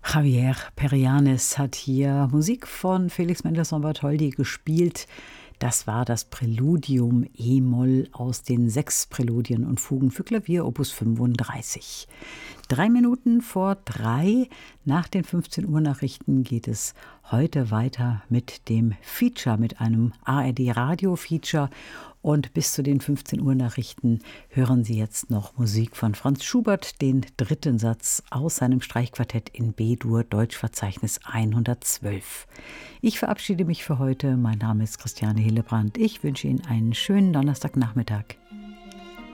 Javier Perianes hat hier Musik von Felix Mendelssohn Bartholdy gespielt. Das war das Präludium E-Moll aus den 6 Präludien und Fugen für Klavier Opus 35. 3 Minuten vor 3 nach den 15 Uhr Nachrichten geht es heute weiter mit dem Feature, mit einem ARD-Radio-Feature. Und bis zu den 15 Uhr Nachrichten hören Sie jetzt noch Musik von Franz Schubert, den 3. Satz aus seinem Streichquartett in B-Dur, Deutschverzeichnis 112. Ich verabschiede mich für heute. Mein Name ist Christiane Hillebrand. Ich wünsche Ihnen einen schönen Donnerstagnachmittag.